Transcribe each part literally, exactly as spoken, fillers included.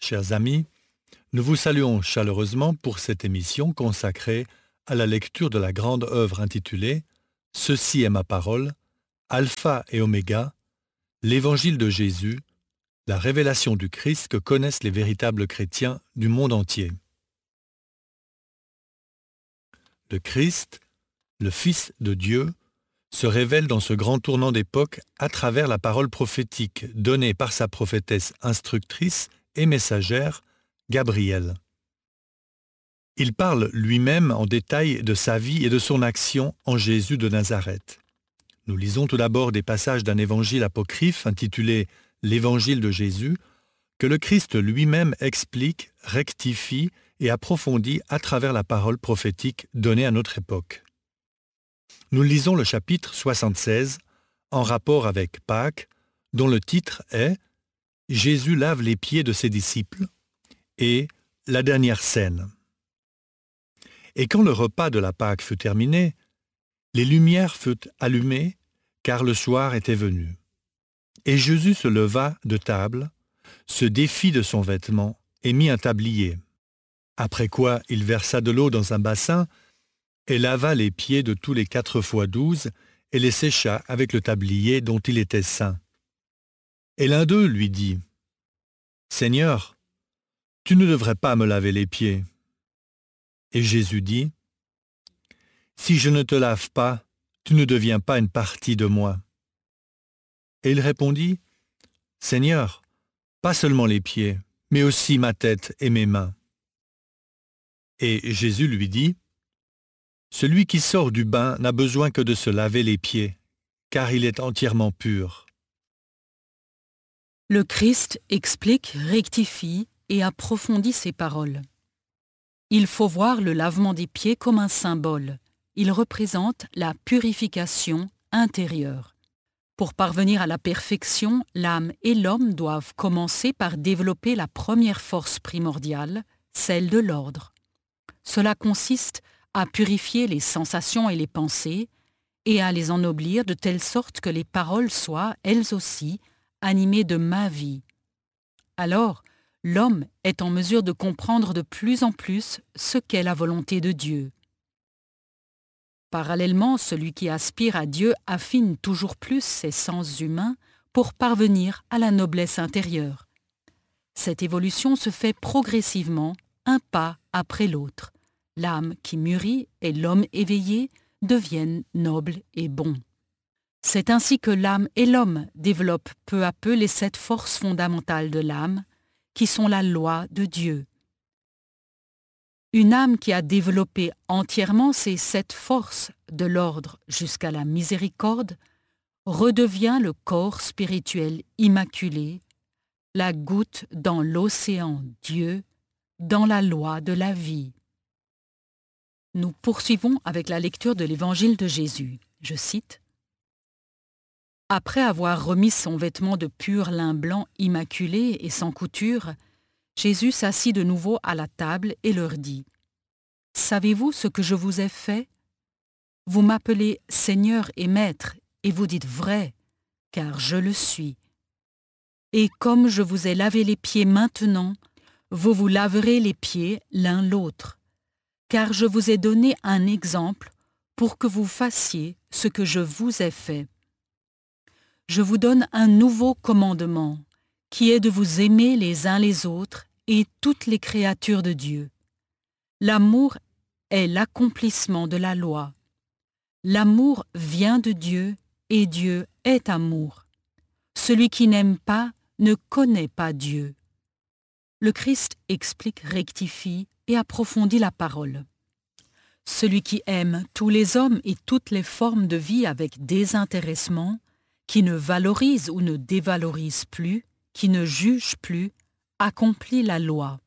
Chers amis, nous vous saluons chaleureusement pour cette émission consacrée à la lecture de la grande œuvre intitulée « Ceci est ma parole, Alpha et Oméga, l'Évangile de Jésus, la révélation du Christ que connaissent les véritables chrétiens du monde entier. » Le Christ, le Fils de Dieu, se révèle dans ce grand tournant d'époque à travers la parole prophétique donnée par sa prophétesse instructrice et messagère, Gabriel. Il parle lui-même en détail de sa vie et de son action en Jésus de Nazareth. Nous lisons tout d'abord des passages d'un évangile apocryphe intitulé « L'Évangile de Jésus » que le Christ lui-même explique, rectifie et approfondit à travers la parole prophétique donnée à notre époque. Nous lisons le chapitre soixante-seize en rapport avec Pâques, dont le titre est « Jésus lave les pieds de ses disciples » et « La dernière scène ». Et quand le repas de la Pâque fut terminé, les lumières furent allumées, car le soir était venu. Et Jésus se leva de table, se défit de son vêtement et mit un tablier. Après quoi, il versa de l'eau dans un bassin et lava les pieds de tous les quatre fois douze et les sécha avec le tablier dont il était ceint. Et l'un d'eux lui dit, « Seigneur, tu ne devrais pas me laver les pieds. » Et Jésus dit, « Si je ne te lave pas, tu ne deviens pas une partie de moi. » Et il répondit, « Seigneur, pas seulement les pieds, mais aussi ma tête et mes mains. » Et Jésus lui dit, « Celui qui sort du bain n'a besoin que de se laver les pieds, car il est entièrement pur. » Le Christ explique, rectifie et approfondit ses paroles. Il faut voir le lavement des pieds comme un symbole. Il représente la purification intérieure. Pour parvenir à la perfection, l'âme et l'homme doivent commencer par développer la première force primordiale, celle de l'ordre. Cela consiste à purifier les sensations et les pensées et à les ennoblir de telle sorte que les paroles soient, elles aussi, animées de ma vie. Alors, l'homme est en mesure de comprendre de plus en plus ce qu'est la volonté de Dieu. Parallèlement, celui qui aspire à Dieu affine toujours plus ses sens humains pour parvenir à la noblesse intérieure. Cette évolution se fait progressivement, un pas après l'autre. L'âme qui mûrit et l'homme éveillé deviennent nobles et bons. C'est ainsi que l'âme et l'homme développent peu à peu les sept forces fondamentales de l'âme, qui sont la loi de Dieu. Une âme qui a développé entièrement ces sept forces de l'ordre jusqu'à la miséricorde redevient le corps spirituel immaculé, la goutte dans l'océan Dieu, dans la loi de la vie. Nous poursuivons avec la lecture de l'Évangile de Jésus. Je cite, « Après avoir remis son vêtement de pur lin blanc immaculé et sans couture, Jésus s'assit de nouveau à la table et leur dit, « Savez-vous ce que je vous ai fait? Vous m'appelez Seigneur et Maître, et vous dites vrai, car je le suis. Et comme je vous ai lavé les pieds maintenant, vous vous laverez les pieds l'un l'autre, car je vous ai donné un exemple pour que vous fassiez ce que je vous ai fait. Je vous donne un nouveau commandement, qui est de vous aimer les uns les autres et toutes les créatures de Dieu. L'amour est l'accomplissement de la loi. L'amour vient de Dieu et Dieu est amour. Celui qui n'aime pas ne connaît pas Dieu. » Le Christ explique, rectifie et approfondit la parole. Celui qui aime tous les hommes et toutes les formes de vie avec désintéressement, qui ne valorise ou ne dévalorise plus, qui ne juge plus, accomplit la loi.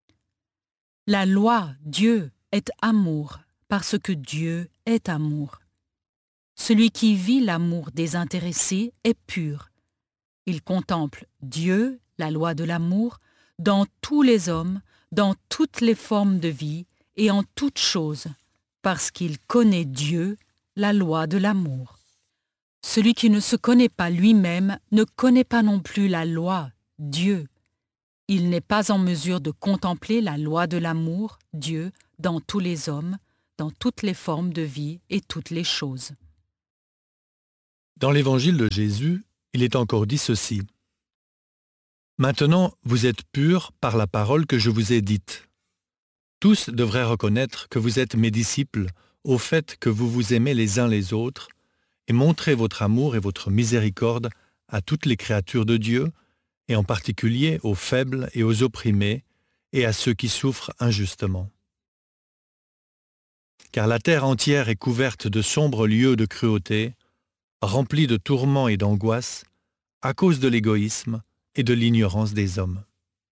La loi, Dieu, est amour, parce que Dieu est amour. Celui qui vit l'amour désintéressé est pur. Il contemple Dieu, la loi de l'amour, dans tous les hommes, dans toutes les formes de vie et en toutes choses, parce qu'il connaît Dieu, la loi de l'amour. Celui qui ne se connaît pas lui-même ne connaît pas non plus la loi, Dieu. il n'est pas en mesure de contempler la loi de l'amour, Dieu, dans tous les hommes, dans toutes les formes de vie et toutes les choses. Dans l'évangile de Jésus, il est encore dit ceci. « Maintenant, vous êtes purs par la parole que je vous ai dite. Tous devraient reconnaître que vous êtes mes disciples au fait que vous vous aimez les uns les autres et montrez votre amour et votre miséricorde à toutes les créatures de Dieu, et en particulier aux faibles et aux opprimés, et à ceux qui souffrent injustement. Car la terre entière est couverte de sombres lieux de cruauté, remplie de tourments et d'angoisses, à cause de l'égoïsme et de l'ignorance des hommes. »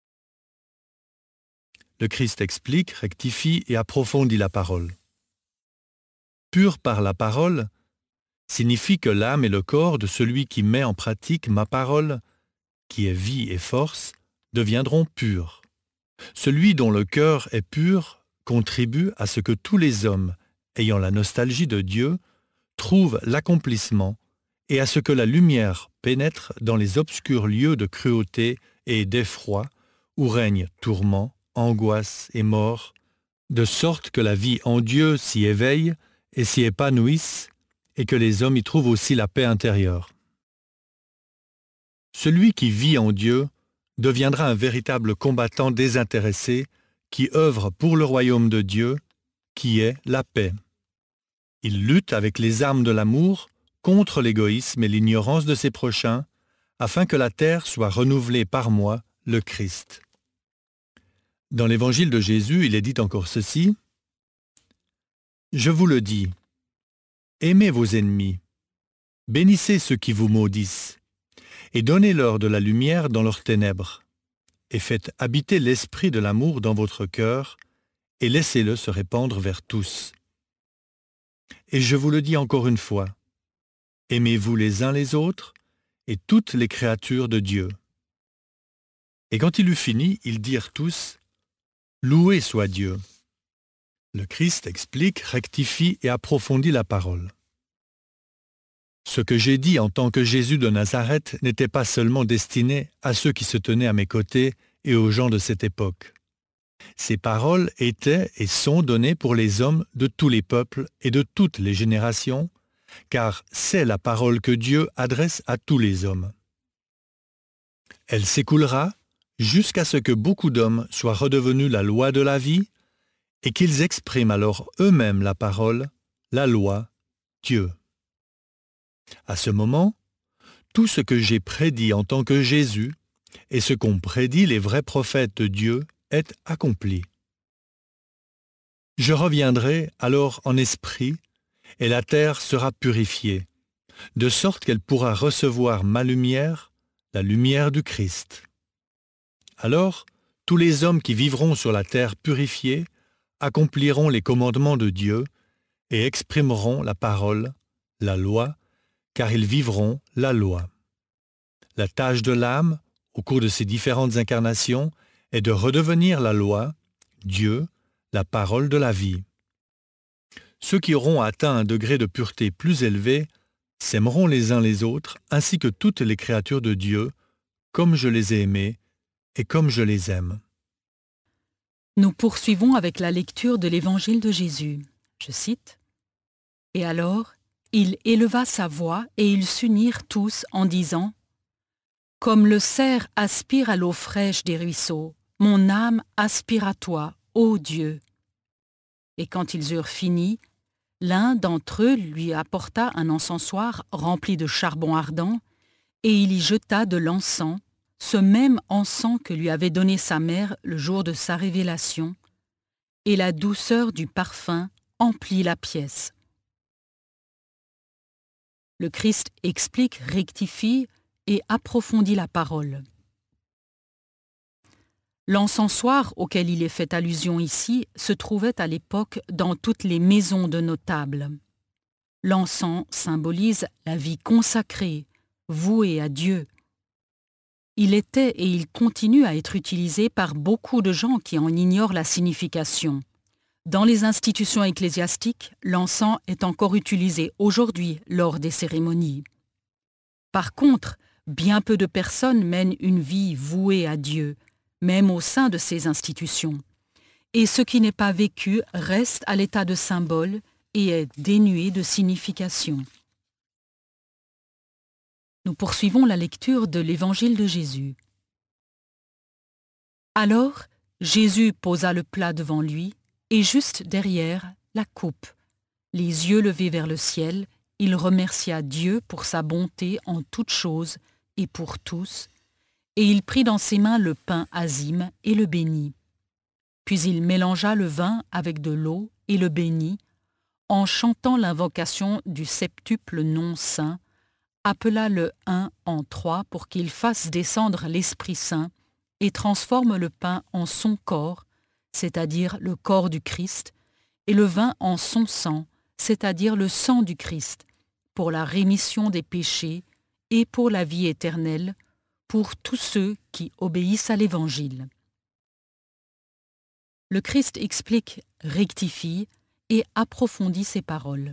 Le Christ explique, rectifie et approfondit la parole. Pur par la parole signifie que l'âme et le corps de celui qui met en pratique ma parole, qui est vie et force, deviendront purs. Celui dont le cœur est pur contribue à ce que tous les hommes, ayant la nostalgie de Dieu, trouvent l'accomplissement et à ce que la lumière pénètre dans les obscurs lieux de cruauté et d'effroi où règnent tourments, angoisse et mort, de sorte que la vie en Dieu s'y éveille et s'y épanouisse, et que les hommes y trouvent aussi la paix intérieure. Celui qui vit en Dieu deviendra un véritable combattant désintéressé qui œuvre pour le royaume de Dieu, qui est la paix. Il lutte avec les armes de l'amour contre l'égoïsme et l'ignorance de ses prochains, afin que la terre soit renouvelée par moi, le Christ. Dans l'évangile de Jésus, il est dit encore ceci. « Je vous le dis, aimez vos ennemis, bénissez ceux qui vous maudissent, et donnez-leur de la lumière dans leurs ténèbres, et faites habiter l'esprit de l'amour dans votre cœur, et laissez-le se répandre vers tous. Et je vous le dis encore une fois, aimez-vous les uns les autres, et toutes les créatures de Dieu. » Et quand il eut fini, ils dirent tous, « Loué soit Dieu !» Le Christ explique, rectifie et approfondit la parole. Ce que j'ai dit en tant que Jésus de Nazareth n'était pas seulement destiné à ceux qui se tenaient à mes côtés et aux gens de cette époque. Ces paroles étaient et sont données pour les hommes de tous les peuples et de toutes les générations, car c'est la parole que Dieu adresse à tous les hommes. Elle s'écoulera jusqu'à ce que beaucoup d'hommes soient redevenus la loi de la vie et qu'ils expriment alors eux-mêmes la parole, la loi, Dieu. À ce moment, tout ce que j'ai prédit en tant que Jésus et ce qu'ont prédit les vrais prophètes de Dieu est accompli. Je reviendrai alors en esprit et la terre sera purifiée, de sorte qu'elle pourra recevoir ma lumière, la lumière du Christ. Alors, tous les hommes qui vivront sur la terre purifiée accompliront les commandements de Dieu et exprimeront la parole, la loi, car ils vivront la loi. La tâche de l'âme, au cours de ces différentes incarnations, est de redevenir la loi, Dieu, la parole de la vie. Ceux qui auront atteint un degré de pureté plus élevé s'aimeront les uns les autres, ainsi que toutes les créatures de Dieu, comme je les ai aimés et comme je les aime. Nous poursuivons avec la lecture de l'Évangile de Jésus. Je cite. « Et alors, il éleva sa voix et ils s'unirent tous en disant « Comme le cerf aspire à l'eau fraîche des ruisseaux, mon âme aspire à toi, ô Dieu. » Et quand ils eurent fini, l'un d'entre eux lui apporta un encensoir rempli de charbon ardent, et il y jeta de l'encens, ce même encens que lui avait donné sa mère le jour de sa révélation, et la douceur du parfum emplit la pièce. Le Christ explique, rectifie et approfondit la parole. L'encensoir auquel il est fait allusion ici se trouvait à l'époque dans toutes les maisons de notables. L'encens symbolise la vie consacrée, vouée à Dieu. Il était et il continue à être utilisé par beaucoup de gens qui en ignorent la signification. Dans les institutions ecclésiastiques, l'encens est encore utilisé aujourd'hui lors des cérémonies. Par contre, bien peu de personnes mènent une vie vouée à Dieu, même au sein de ces institutions. Et ce qui n'est pas vécu reste à l'état de symbole et est dénué de signification. Nous poursuivons la lecture de l'Évangile de Jésus. Alors, Jésus posa le plat devant lui, et juste derrière, la coupe. Les yeux levés vers le ciel, il remercia Dieu pour sa bonté en toutes choses et pour tous, et il prit dans ses mains le pain azime et le bénit. Puis il mélangea le vin avec de l'eau et le bénit, en chantant l'invocation du septuple nom saint, appela le un en trois pour qu'il fasse descendre l'Esprit Saint et transforme le pain en son corps, c'est-à-dire le corps du Christ, et le vin en son sang, c'est-à-dire le sang du Christ, pour la rémission des péchés et pour la vie éternelle, pour tous ceux qui obéissent à l'Évangile. Le Christ explique, rectifie et approfondit ses paroles.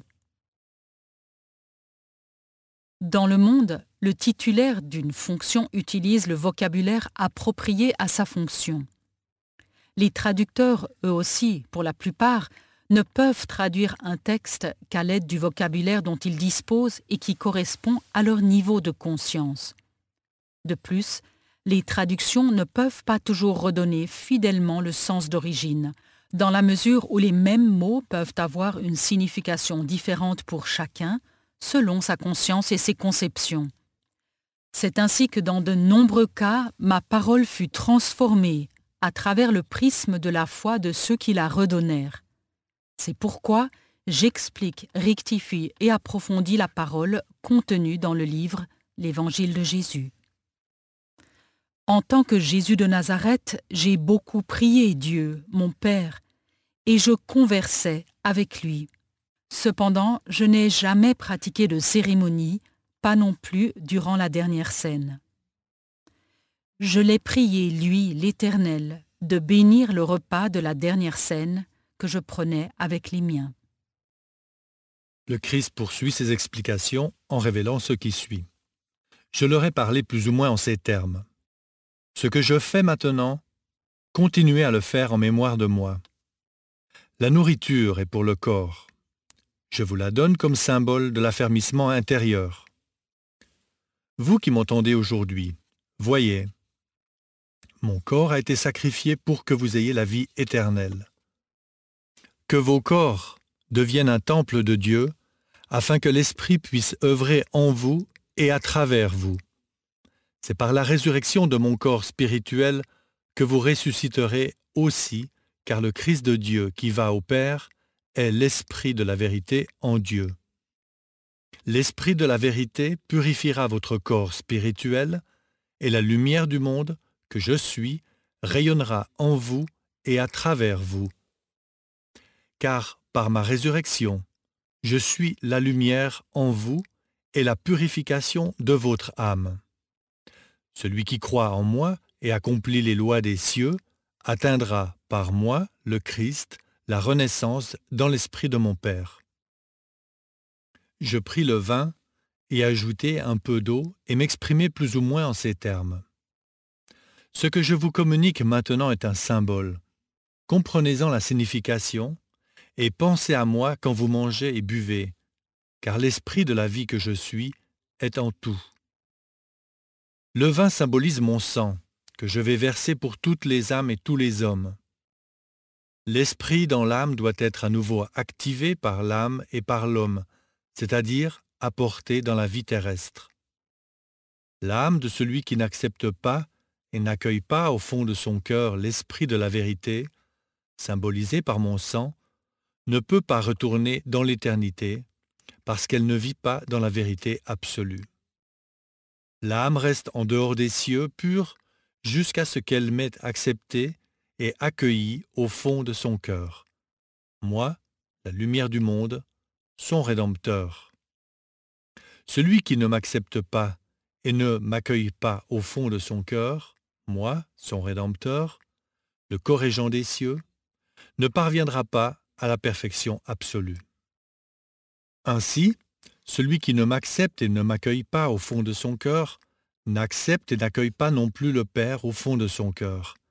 Dans le monde, le titulaire d'une fonction utilise le vocabulaire approprié à sa fonction. Les traducteurs, eux aussi, pour la plupart, ne peuvent traduire un texte qu'à l'aide du vocabulaire dont ils disposent et qui correspond à leur niveau de conscience. De plus, les traductions ne peuvent pas toujours redonner fidèlement le sens d'origine, dans la mesure où les mêmes mots peuvent avoir une signification différente pour chacun, selon sa conscience et ses conceptions. C'est ainsi que dans de nombreux cas, ma parole fut transformée à travers le prisme de la foi de ceux qui la redonnèrent. C'est pourquoi j'explique, rectifie et approfondis la parole contenue dans le livre L'Évangile de Jésus. En tant que Jésus de Nazareth, j'ai beaucoup prié Dieu, mon Père, et je conversais avec lui. Cependant, je n'ai jamais pratiqué de cérémonie, pas non plus durant la dernière scène. Je l'ai prié, lui, l'Éternel, de bénir le repas de la dernière scène que je prenais avec les miens. Le Christ poursuit ses explications en révélant ce qui suit. Je leur ai parlé plus ou moins en ces termes. Ce que je fais maintenant, continuez à le faire en mémoire de moi. La nourriture est pour le corps. Je vous la donne comme symbole de l'affermissement intérieur. Vous qui m'entendez aujourd'hui, voyez, mon corps a été sacrifié pour que vous ayez la vie éternelle. Que vos corps deviennent un temple de Dieu, afin que l'Esprit puisse œuvrer en vous et à travers vous. C'est par la résurrection de mon corps spirituel que vous ressusciterez aussi, car le Christ de Dieu qui va au Père est l'Esprit de la vérité en Dieu. L'Esprit de la vérité purifiera votre corps spirituel, et la lumière du monde, que je suis, rayonnera en vous et à travers vous. Car par ma résurrection, je suis la lumière en vous et la purification de votre âme. Celui qui croit en moi et accomplit les lois des cieux atteindra par moi, le Christ, la renaissance dans l'esprit de mon Père. Je pris le vin et ajoutai un peu d'eau et m'exprimai plus ou moins en ces termes. Ce que je vous communique maintenant est un symbole. Comprenez-en la signification et pensez à moi quand vous mangez et buvez, car l'esprit de la vie que je suis est en tout. Le vin symbolise mon sang, que je vais verser pour toutes les âmes et tous les hommes. L'esprit dans l'âme doit être à nouveau activé par l'âme et par l'homme, c'est-à-dire apporté dans la vie terrestre. L'âme de celui qui n'accepte pas et n'accueille pas au fond de son cœur l'esprit de la vérité, symbolisé par mon sang, ne peut pas retourner dans l'éternité, parce qu'elle ne vit pas dans la vérité absolue. L'âme reste en dehors des cieux pure jusqu'à ce qu'elle m'ait accepté et accueilli au fond de son cœur. Moi, la lumière du monde, son Rédempteur. Celui qui ne m'accepte pas et ne m'accueille pas au fond de son cœur, moi, son Rédempteur, le corrigeant des cieux, ne parviendra pas à la perfection absolue. Ainsi, celui qui ne m'accepte et ne m'accueille pas au fond de son cœur, n'accepte et n'accueille pas non plus le Père au fond de son cœur,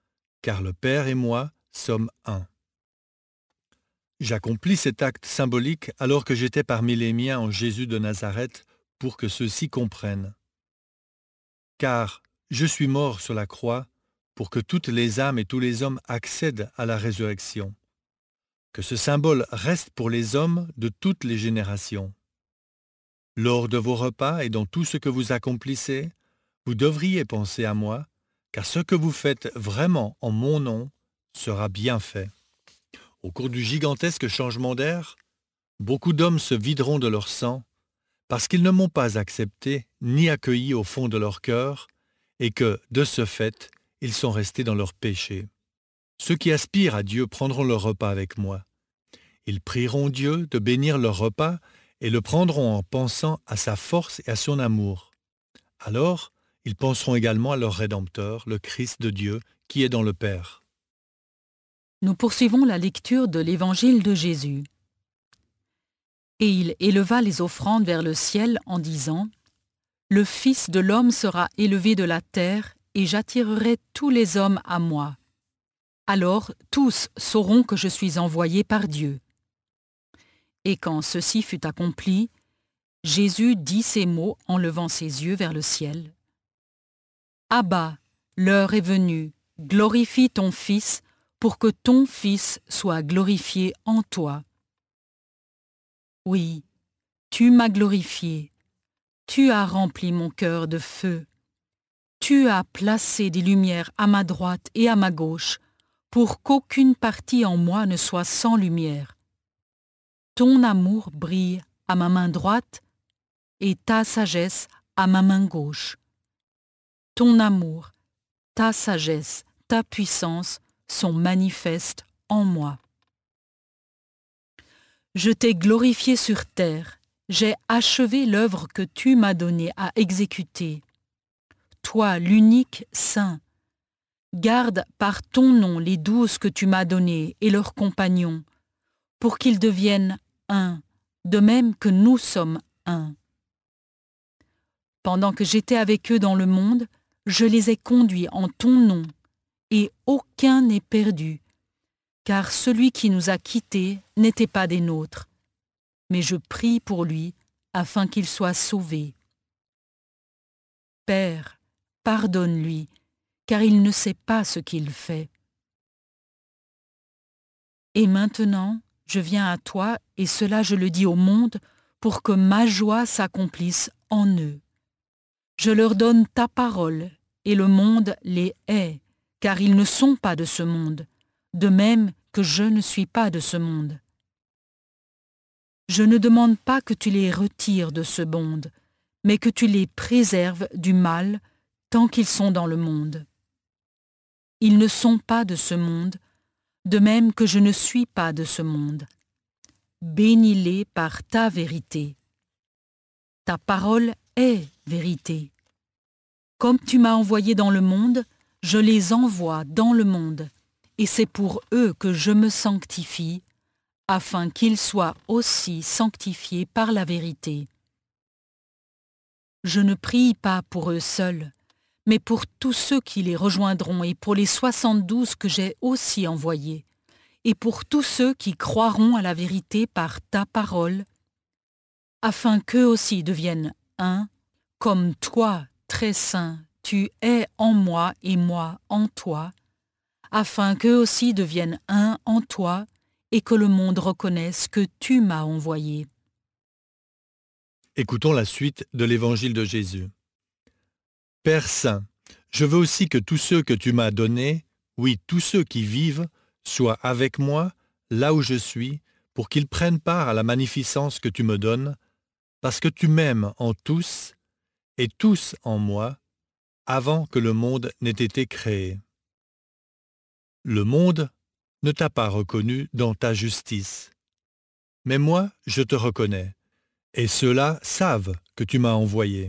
car le Père et moi sommes un. J'accomplis cet acte symbolique alors que j'étais parmi les miens en Jésus de Nazareth pour que ceux-ci comprennent. Car je suis mort sur la croix pour que toutes les âmes et tous les hommes accèdent à la résurrection. Que ce symbole reste pour les hommes de toutes les générations. Lors de vos repas et dans tout ce que vous accomplissez, vous devriez penser à moi, car ce que vous faites vraiment en mon nom sera bien fait. Au cours du gigantesque changement d'air, beaucoup d'hommes se videront de leur sang parce qu'ils ne m'ont pas accepté ni accueilli au fond de leur cœur et que, de ce fait, ils sont restés dans leur péché. Ceux qui aspirent à Dieu prendront leur repas avec moi. Ils prieront Dieu de bénir leur repas et le prendront en pensant à sa force et à son amour. Alors, ils penseront également à leur Rédempteur, le Christ de Dieu, qui est dans le Père. Nous poursuivons la lecture de l'Évangile de Jésus. Et il éleva les offrandes vers le ciel en disant : « Le Fils de l'homme sera élevé de la terre, et j'attirerai tous les hommes à moi. Alors tous sauront que je suis envoyé par Dieu. » Et quand ceci fut accompli, Jésus dit ces mots en levant ses yeux vers le ciel. « Abba, l'heure est venue, glorifie ton Fils, pour que ton Fils soit glorifié en toi. Oui, tu m'as glorifié, tu as rempli mon cœur de feu, tu as placé des lumières à ma droite et à ma gauche, pour qu'aucune partie en moi ne soit sans lumière. Ton amour brille à ma main droite et ta sagesse à ma main gauche. Ton amour, ta sagesse, ta puissance sont manifestes en moi. Je t'ai glorifié sur terre, j'ai achevé l'œuvre que tu m'as donnée à exécuter. Toi, l'unique Saint, garde par ton nom les douze que tu m'as donnés et leurs compagnons, pour qu'ils deviennent un, de même que nous sommes un. Pendant que j'étais avec eux dans le monde, je les ai conduits en ton nom, et aucun n'est perdu, car celui qui nous a quittés n'était pas des nôtres. Mais je prie pour lui, afin qu'il soit sauvé. Père, pardonne-lui, car il ne sait pas ce qu'il fait. Et maintenant, je viens à toi, et cela je le dis au monde, pour que ma joie s'accomplisse en eux. Je leur donne ta parole, et le monde les hait, car ils ne sont pas de ce monde, de même que je ne suis pas de ce monde. Je ne demande pas que tu les retires de ce monde, mais que tu les préserves du mal tant qu'ils sont dans le monde. Ils ne sont pas de ce monde, de même que je ne suis pas de ce monde. Bénis-les par ta vérité. Ta parole est vérité. Comme tu m'as envoyé dans le monde, je les envoie dans le monde, et c'est pour eux que je me sanctifie, afin qu'ils soient aussi sanctifiés par la vérité. Je ne prie pas pour eux seuls, mais pour tous ceux qui les rejoindront et pour les soixante-douze que j'ai aussi envoyés, et pour tous ceux qui croiront à la vérité par ta parole, afin qu'eux aussi deviennent un, comme toi, très saint, tu es en moi et moi en toi, afin qu'eux aussi deviennent un en toi, et que le monde reconnaisse que tu m'as envoyé. Écoutons la suite de l'Évangile de Jésus. Père Saint, je veux aussi que tous ceux que tu m'as donnés, oui, tous ceux qui vivent, soient avec moi, là où je suis, pour qu'ils prennent part à la magnificence que tu me donnes, parce que tu m'aimes en tous, et tous en moi, avant que le monde n'ait été créé. Le monde ne t'a pas reconnu dans ta justice. Mais moi, je te reconnais, et ceux-là savent que tu m'as envoyé.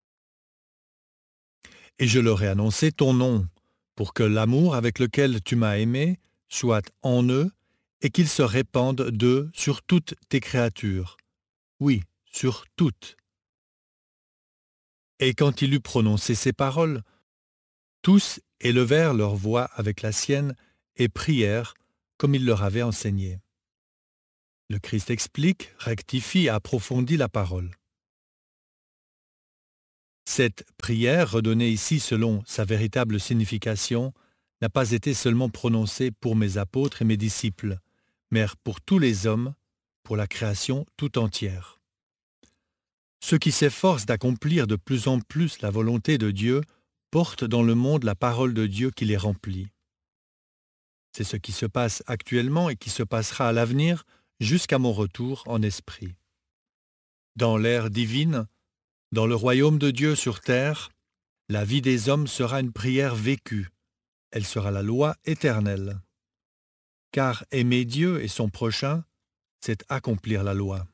Et je leur ai annoncé ton nom, pour que l'amour avec lequel tu m'as aimé soit en eux, et qu'il se répande d'eux sur toutes tes créatures. Oui, sur toutes. Et quand il eut prononcé ces paroles, tous élevèrent leur voix avec la sienne et prièrent comme il leur avait enseigné. Le Christ explique, rectifie et approfondit la parole. Cette prière, redonnée ici selon sa véritable signification, n'a pas été seulement prononcée pour mes apôtres et mes disciples, mais pour tous les hommes, pour la création tout entière. Ceux qui s'efforcent d'accomplir de plus en plus la volonté de Dieu portent dans le monde la parole de Dieu qui les remplit. C'est ce qui se passe actuellement et qui se passera à l'avenir jusqu'à mon retour en esprit. Dans l'ère divine, dans le royaume de Dieu sur terre, la vie des hommes sera une prière vécue. Elle sera la loi éternelle. Car aimer Dieu et son prochain, c'est accomplir la loi.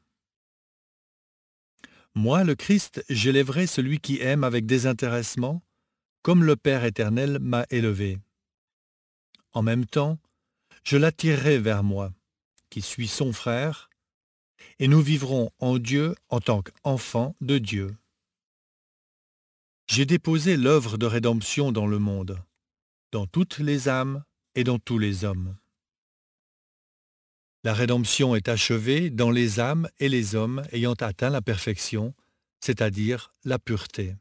Moi, le Christ, j'élèverai celui qui aime avec désintéressement, comme le Père éternel m'a élevé. En même temps, je l'attirerai vers moi, qui suis son frère, et nous vivrons en Dieu en tant qu'enfants de Dieu. J'ai déposé l'œuvre de rédemption dans le monde, dans toutes les âmes et dans tous les hommes. La rédemption est achevée dans les âmes et les hommes ayant atteint la perfection, c'est-à-dire la pureté.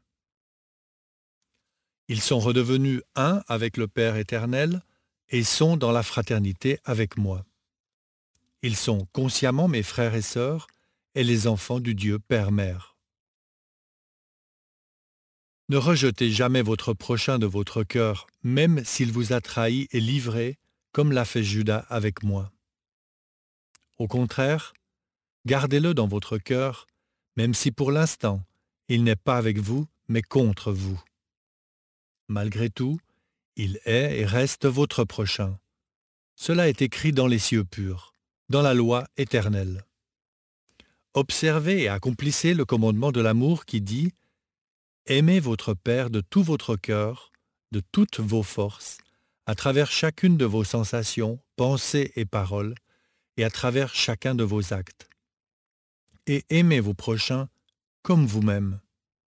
Ils sont redevenus un avec le Père éternel et sont dans la fraternité avec moi. Ils sont consciemment mes frères et sœurs et les enfants du Dieu Père-Mère. Ne rejetez jamais votre prochain de votre cœur, même s'il vous a trahi et livré, comme l'a fait Judas avec moi. Au contraire, gardez-le dans votre cœur, même si pour l'instant, il n'est pas avec vous, mais contre vous. Malgré tout, il est et reste votre prochain. Cela est écrit dans les cieux purs, dans la loi éternelle. Observez et accomplissez le commandement de l'amour qui dit « Aimez votre Père de tout votre cœur, de toutes vos forces, à travers chacune de vos sensations, pensées et paroles, et à travers chacun de vos actes. Et aimez vos prochains comme vous-même. »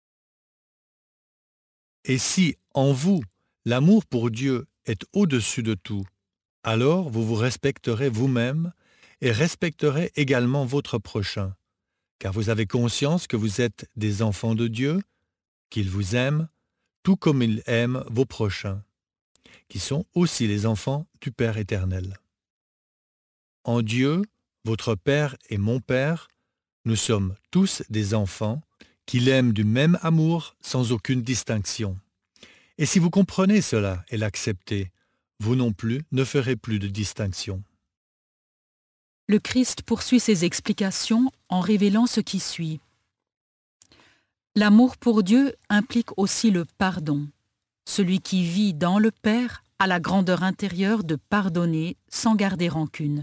Et si, en vous, l'amour pour Dieu est au-dessus de tout, alors vous vous respecterez vous-même et respecterez également votre prochain, car vous avez conscience que vous êtes des enfants de Dieu, qu'il vous aime, tout comme il aime vos prochains, qui sont aussi les enfants du Père éternel. En Dieu, votre Père et mon Père, nous sommes tous des enfants qu'il aime du même amour sans aucune distinction. Et si vous comprenez cela et l'acceptez, vous non plus ne ferez plus de distinction. Le Christ poursuit ses explications en révélant ce qui suit. L'amour pour Dieu implique aussi le pardon. Celui qui vit dans le Père a la grandeur intérieure de pardonner sans garder rancune.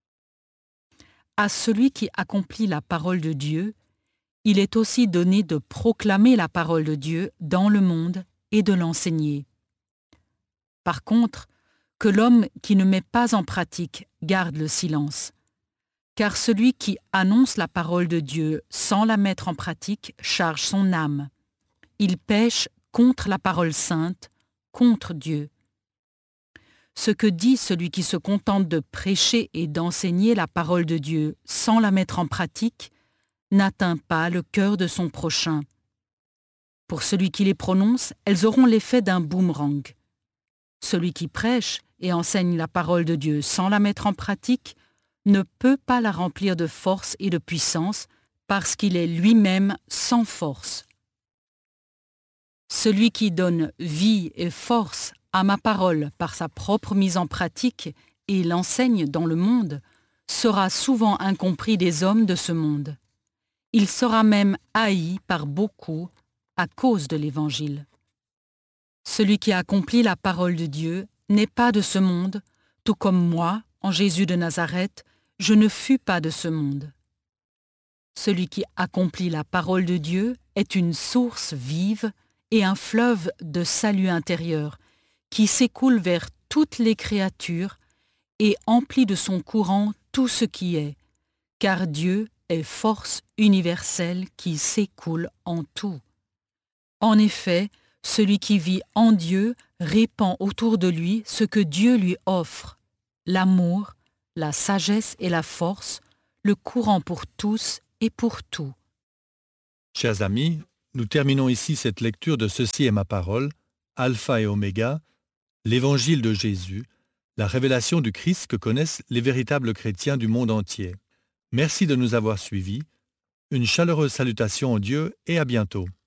À celui qui accomplit la parole de Dieu, il est aussi donné de proclamer la parole de Dieu dans le monde et de l'enseigner. Par contre, que l'homme qui ne met pas en pratique garde le silence. Car celui qui annonce la parole de Dieu sans la mettre en pratique charge son âme. Il pêche contre la parole sainte, contre Dieu. Ce que dit celui qui se contente de prêcher et d'enseigner la parole de Dieu sans la mettre en pratique n'atteint pas le cœur de son prochain. Pour celui qui les prononce, elles auront l'effet d'un boomerang. Celui qui prêche et enseigne la parole de Dieu sans la mettre en pratique ne peut pas la remplir de force et de puissance parce qu'il est lui-même sans force. Celui qui donne vie et force à ma parole par sa propre mise en pratique et l'enseigne dans le monde sera souvent incompris des hommes de ce monde. Il sera même haï par beaucoup à cause de l'Évangile. Celui qui accomplit la parole de Dieu n'est pas de ce monde, tout comme moi, en Jésus de Nazareth, je ne fus pas de ce monde. Celui qui accomplit la parole de Dieu est une source vive et un fleuve de salut intérieur qui s'écoule vers toutes les créatures et emplit de son courant tout ce qui est, car Dieu est force universelle qui s'écoule en tout. En effet, Celui qui vit en Dieu répand autour de lui ce que Dieu lui offre, l'amour, la sagesse et la force, le courant pour tous et pour tout. Chers amis, nous terminons ici cette lecture de Ceci est ma parole, Alpha et Oméga, l'Évangile de Jésus, la révélation du Christ que connaissent les véritables chrétiens du monde entier. Merci de nous avoir suivis. Une chaleureuse salutation en Dieu et à bientôt.